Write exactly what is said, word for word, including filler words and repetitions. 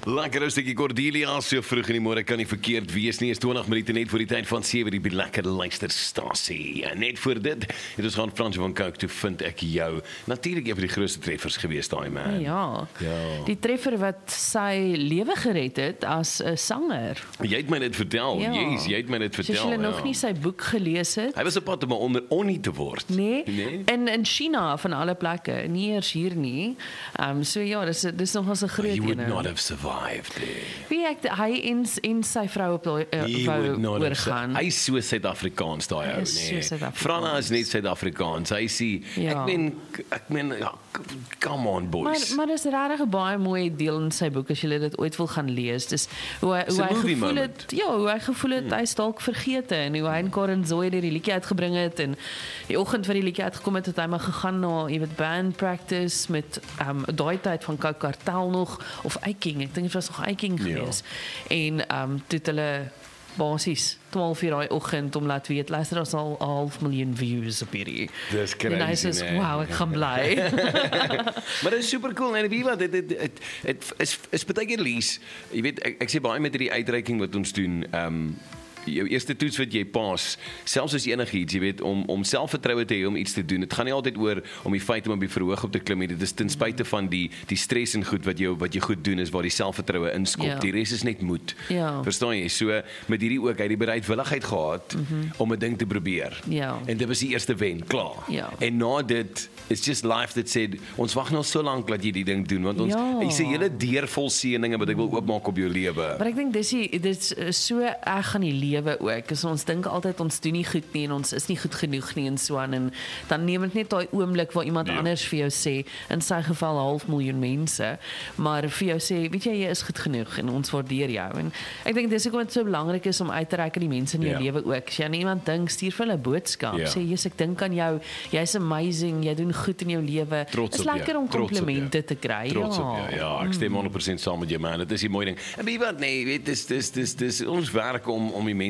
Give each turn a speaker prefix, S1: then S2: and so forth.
S1: Lekker een stukkie Cordelia, so vroeg in die môre kan nie verkeerd wees nie, is twintig minute net voor die tyd van sewe, die lekker luisterstasie. En net voor dit, het ons gaan Fransje van Cooke, toe vind ek jou. Natuurlik een van die grootste treffers geweest daai man.
S2: Ja,
S1: Ja.
S2: die treffer wat sy lewe gered het as 'n sanger.
S1: Jy het my dit vertel,
S2: Ja.
S1: yes, jy het my dit
S2: So
S1: vertel.
S2: as jy nog
S1: ja.
S2: nie sy boek gelees het,
S1: Hy was op pad om 'n onder onnie te word.
S2: nee,
S1: Nee?
S2: en in China van alle plekke, nie eers hier nie. Um, so ja, dis dis nog as 'n groot
S1: You would
S2: ene.
S1: not have survived there.
S2: Wie ek hy en en sy vrou op daai uh,
S1: He
S2: wou
S1: would not have
S2: oorgaan.
S1: su- Hy is so Suid-Afrikaans daai ou,
S2: Hy is so
S1: nee.
S2: Suid-Afrikaans.
S1: Franna is net Suid-Afrikaans. Hy sê,
S2: Ja.
S1: ek meen ek meen ja, come on
S2: Maar
S1: boys.
S2: maar dis regtig 'n baie mooi deel in sy boek as jy dit ooit wil gaan lees. Dis hoe hy
S1: It's
S2: hoe
S1: a
S2: hy
S1: movie
S2: gevoel
S1: moment.
S2: het, ja, hoe hy gevoel het hy is dalk vergete en hoe hy en Karen Zoe die liedjie uitgebring het en die oggend wat die liedjie uitgekom het, het hy maar gegaan na, jy weet, band practice met um daai tyd van Coke Cartel nog of Eiking. Ek dink dit was nog Eiking
S1: Ja.
S2: geweest. En um toe het hulle basies twaalf uur daai oggend om laat weet, luister, ons al 'n half miljoen views op hierdie.
S1: Dis
S2: En hy
S1: crazy,
S2: sê,
S1: nee.
S2: wow, ek gaan bly.
S1: Maar dit is super cool en wie wat dit dit dit dit is is baie keer lees. Jy weet ek, ek sê baie met hierdie uitreiking wat ons doen, ehm um, jou eerste toets wat jy pas, selfs as enigiets, jy weet, om om selfvertroue te hê om iets te doen. Dit gaan nie altyd oor om die feite om op die verhoog op te klim nie. Dit is ten spyte van die die stres en goed wat jou wat jy goed doen is waar die selfvertroue inskop.
S2: Ja.
S1: Die res is net moed.
S2: Ja.
S1: Verstaan jy? So met hierdie ook uit die bereidwilligheid gehad mm -hmm. om 'n ding te probeer.
S2: Ja.
S1: En dit was die eerste wen, klaar.
S2: Ja.
S1: En na dit it's just life that said ons wag nog so lank dat jy die ding doen want ons
S2: Ja.
S1: jy sê hele deur vol seëninge wat ek wil oopmaak op jou lewe.
S2: Maar ek dink dis die, dis is so erg aan die lewe ook. Is ons dink altyd ons doen nie goed nie en ons is nie goed genoeg nie en so aan en dan neem dit net daai oomblik waar iemand
S1: Ja.
S2: anders vir jou sê, in sy geval half miljoen mense, maar vir jou sê, weet jy, jy is goed genoeg en ons waardeer jou. En ek dink dis hoekom dit so belangrik is om uit te reik aan die mense in jou
S1: Ja.
S2: lewe ook. As jy aan iemand dink, stuur vir hulle 'n boodskap.
S1: Ja.
S2: Sê, "Jesus, ek dink aan jou. Jy's amazing. Jy doen goed in jou lewe."
S1: Trots
S2: Dis
S1: op
S2: lekker
S1: jou.
S2: om
S1: Trots op
S2: komplimente
S1: jou.
S2: te kry.
S1: Trots
S2: ja.
S1: op jou. Ja, ek stem honderd persent saam met jou man. Dit is 'n mooi ding. En weet jy wat, nee, weet dis dis dis dis ons werk om om die mense